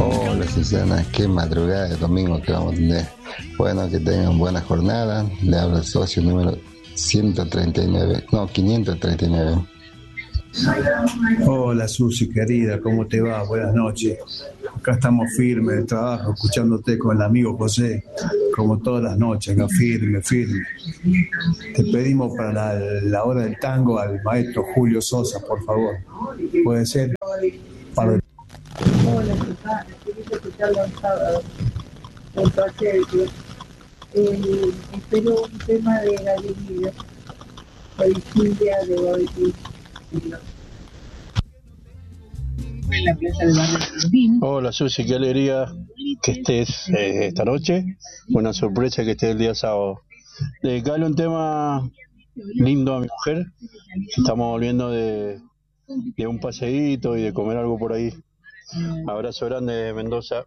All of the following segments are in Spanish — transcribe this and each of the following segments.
Hola Susana, qué madrugada de domingo que vamos a tener. Bueno, que tengan buena jornada. Le habla el socio número 139, no, 539. Hola Susi, querida, ¿cómo te va? Buenas noches. Acá estamos firmes de trabajo, escuchándote con el amigo José, como todas las noches, acá firme, firme. Te pedimos para la hora del tango al maestro Julio Sosa, por favor. ¿Puede ser? Para... Hola, Susana, quería escucharlo el sábado, junto a Sergio. Espero un tema de Galicia, soy Silvia de Guadalquivir. En la plaza del barrio Argentina. Hola Susi, qué alegría que estés esta noche. Buena sorpresa que estés el día sábado. Dedicarle un tema lindo a mi mujer. Estamos volviendo de un paseíto y de comer algo por ahí. Abrazo grande de Mendoza.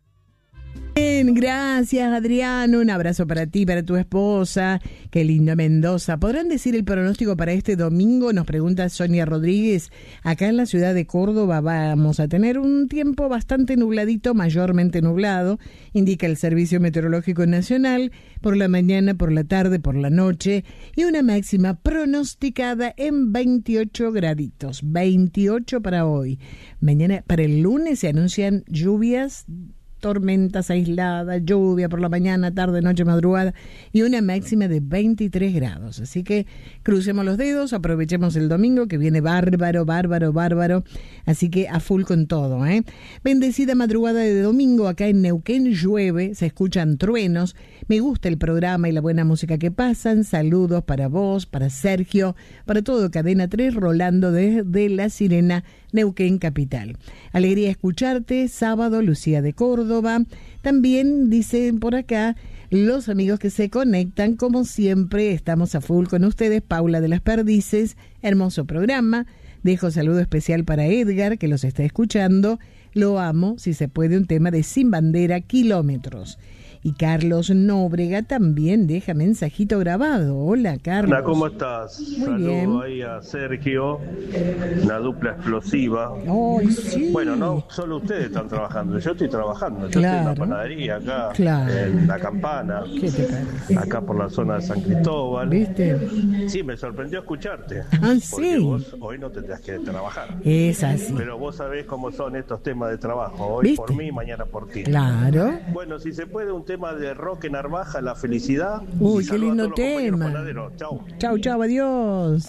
Bien, gracias Adriano, un abrazo para ti, para tu esposa, qué lindo Mendoza. ¿Podrán decir el pronóstico para este domingo? Nos pregunta Sonia Rodríguez. Acá en la ciudad de Córdoba vamos a tener un tiempo bastante nubladito, mayormente nublado, indica el Servicio Meteorológico Nacional, por la mañana, por la tarde, por la noche, y una máxima pronosticada en 28 graditos, 28 para hoy. Mañana, para el lunes se anuncian lluvias, tormentas aisladas, lluvia por la mañana, tarde, noche, madrugada y una máxima de 23 grados. Así que crucemos los dedos, aprovechemos el domingo que viene bárbaro, bárbaro, bárbaro. Así que a full con todo, ¿eh? Bendecida madrugada de domingo, acá en Neuquén llueve, se escuchan truenos. Me gusta el programa y la buena música que pasan. Saludos para vos, para Sergio, para todo Cadena 3, Rolando desde La Sirena, Neuquén Capital. Alegría escucharte, sábado, Lucía de Córdoba. También dicen por acá los amigos que se conectan, como siempre estamos a full con ustedes. Paula de las Perdices, hermoso programa. Dejo saludo especial para Edgar, que los está escuchando. Lo amo, si se puede, un tema de Sin Bandera, Kilómetros. Y Carlos Nóbrega también deja mensajito grabado. Hola, Carlos. Hola, ¿cómo estás? Muy Saludo bien. ahí a Sergio, una dupla explosiva. ¡Ay, sí! Bueno, no solo ustedes están trabajando, yo estoy trabajando. Yo Claro. estoy en la panadería acá, Claro. en La Campana, ¿Qué te parece? acá por la zona de San Cristóbal. ¿Viste? Sí, me sorprendió escucharte. Ah, Porque sí. vos hoy no tendrás que trabajar. Es así. Pero vos sabés cómo son estos temas de trabajo. Hoy ¿Viste? por mí, mañana por ti. Claro. Bueno, si se puede, un tema de rock Narvaja, La Felicidad. Uy, Y qué saludo a lindo todos los compañeros tema. panaderos. Chau. Chau, chau, adiós.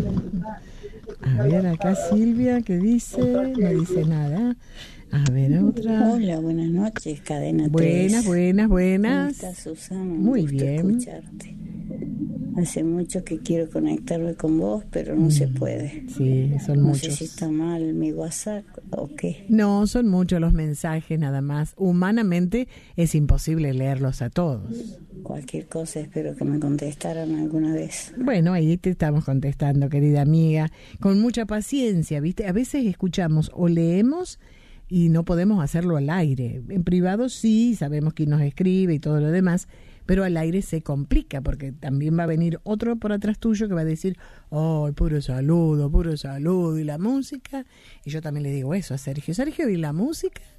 A ver, acá Silvia, ¿qué dice? No dice nada. A ver, otra. Hola, buenas noches, Cadena 3. Buenas, buenas, ¿Cómo buenas. estás, Susana? Un Muy gusto bien. escucharte. Hace mucho que quiero conectarme con vos, pero no se puede. Sí, son No muchos. sé si está mal mi WhatsApp o qué. No, son muchos los mensajes nada más. Humanamente es imposible leerlos a todos. Cualquier cosa, espero que me contestaran alguna vez. Bueno, ahí te estamos contestando, querida amiga, con mucha paciencia, ¿viste? A veces escuchamos o leemos y no podemos hacerlo al aire. En privado sí, sabemos quién nos escribe y todo lo demás, pero al aire se complica porque también va a venir otro por atrás tuyo que va a decir, oh, puro saludo, y la música. Y yo también le digo eso a Sergio. Sergio, ¿y la música?